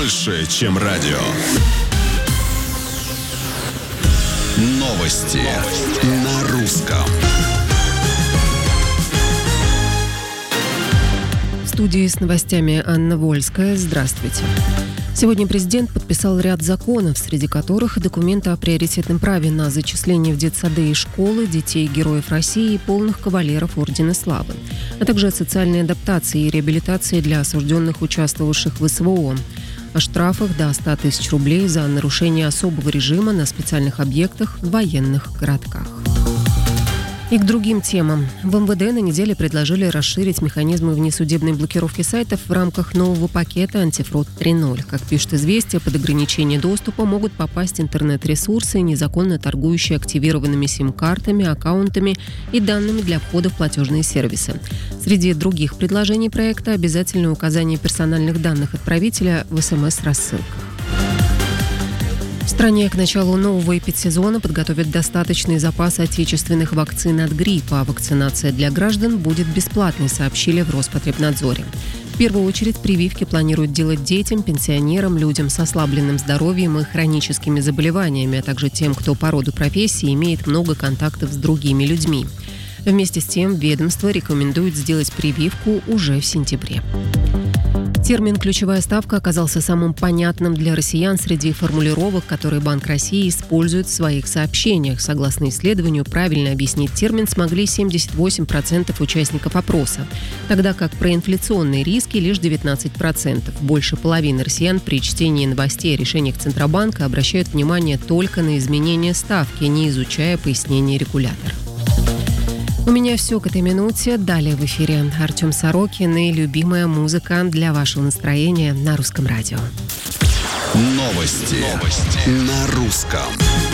больше, чем радио. Новости на русском. В студии с новостями Анна Вольская. Здравствуйте. Сегодня президент подписал ряд законов, среди которых документы о приоритетном праве на зачисление в детсады и школы детей Героев России и полных кавалеров Ордена Славы, а также о социальной адаптации и реабилитации для осужденных, участвовавших в СВО, о штрафах до 100 тысяч рублей за нарушение особого режима на специальных объектах в военных городках. И к другим темам. В МВД на неделе предложили расширить механизмы внесудебной блокировки сайтов в рамках нового пакета «Антифрод 3.0». Как пишет «Известия», под ограничение доступа могут попасть интернет-ресурсы, незаконно торгующие активированными сим-картами, аккаунтами и данными для входа в платежные сервисы. Среди других предложений проекта – обязательное указание персональных данных отправителя в СМС-рассылках. В стране к началу нового эпидсезона подготовят достаточный запас отечественных вакцин от гриппа, а вакцинация для граждан будет бесплатной, сообщили в Роспотребнадзоре. В первую очередь прививки планируют делать детям, пенсионерам, людям с ослабленным здоровьем и хроническими заболеваниями, а также тем, кто по роду профессии имеет много контактов с другими людьми. Вместе с тем ведомство рекомендует сделать прививку уже в сентябре. Термин «ключевая ставка» оказался самым понятным для россиян среди формулировок, которые Банк России использует в своих сообщениях. Согласно исследованию, правильно объяснить термин смогли 78% участников опроса, тогда как про инфляционные риски лишь 19%. Больше половины россиян при чтении новостей о решениях Центробанка обращают внимание только на изменение ставки, не изучая пояснения регулятора. У меня все к этой минуте. Далее в эфире Артем Сорокин и любимая музыка для вашего настроения на Русском радио. Новости на русском.